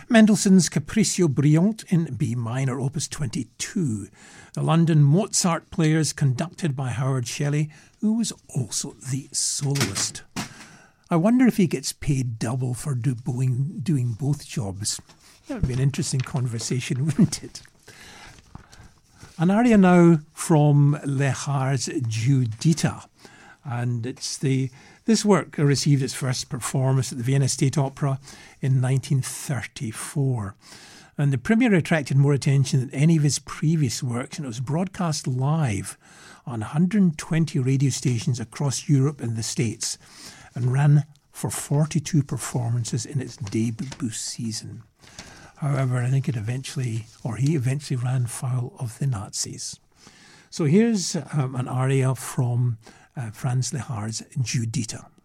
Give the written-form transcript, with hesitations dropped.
Mendelssohn's Capriccio Brillante in B minor, opus 22. The London Mozart Players, conducted by Howard Shelley, who was also the soloist. I wonder if he gets paid double for doing both jobs. That would be an interesting conversation, wouldn't it? An aria now from Lehar's Giuditta. And this work received its first performance at the Vienna State Opera in 1934. And the premiere attracted more attention than any of his previous works, and it was broadcast live on 120 radio stations across Europe and the States, and ran for 42 performances in its debut season. However, I think he eventually ran foul of the Nazis. So here's an aria from Franz Lehar's Giuditta.